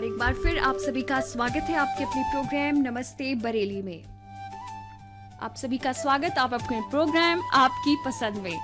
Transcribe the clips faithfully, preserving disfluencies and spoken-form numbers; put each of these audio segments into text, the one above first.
और एक बार फिर आप सभी का स्वागत है आपके अपने प्रोग्राम नमस्ते बरेली में। आप सभी का स्वागत आप अपने प्रोग्राम आपकी पसंद में,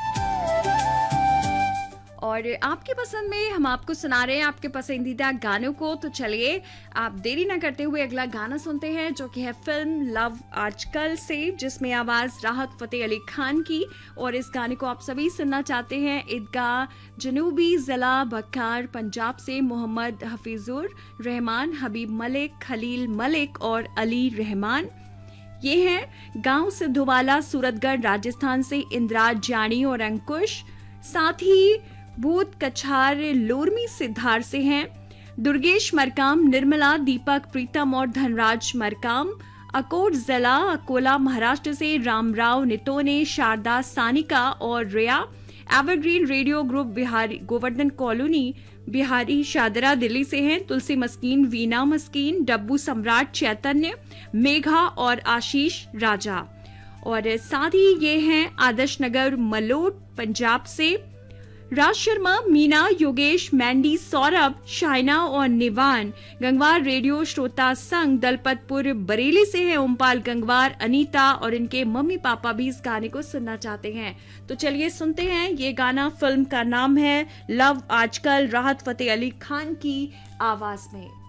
और आपकी पसंद में हम आपको सुना रहे हैं आपके पसंदीदा गानों को। तो चलिए आप देरी ना करते हुए अगला गाना सुनते हैं, जो कि है फिल्म लव आजकल से, जिसमें आवाज राहत फतेह अली खान की। और इस गाने को आप सभी सुनना चाहते हैं ईदगाह जनूबी जिला बकार पंजाब से मोहम्मद हफीजुर रहमान, हबीब मलिक, खलील मलिक और अली रहमान। ये हैं गांव सिद्धोवाला सूरतगढ़ राजस्थान से इंद्राज जानी और अंकुश। साथ ही भूत कछार लोरमी सिद्धार से हैं दुर्गेश मरकाम, निर्मला, दीपक, प्रीतम और धनराज मरकाम। अकोट जिला अकोला महाराष्ट्र से रामराव नितोने, शारदा सानिका और रिया। Evergreen radio group Bihari Govardhan colony Bihari Shahdara Delhi से हैं तुलसी मस्कीन, वीना मस्कीन, डब्बू सम्राट, चैतन्य, मेघा और आशीष राजा। और साथ ही ये हैं आदर्श नगर मलोट पंजाब से राज शर्मा, मीना, योगेश, मैंडी, सौरभ, शाइना और निवान। गंगवार रेडियो श्रोता संघ दलपतपुर बरेली से है ओमपाल गंगवार, अनीता और इनके मम्मी पापा भी इस गाने को सुनना चाहते हैं। तो चलिए सुनते हैं ये गाना। फिल्म का नाम है लव आजकल, राहत फतेह अली खान की आवाज में।